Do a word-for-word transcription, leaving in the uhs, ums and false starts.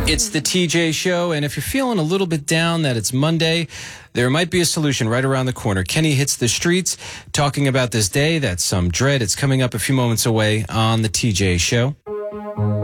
It's the T J Show, and if you're feeling a little bit down that it's Monday, there might be a solution right around the corner. Kenny hits the streets talking about this day that's some dread. It's coming up a few moments away on the T J Show.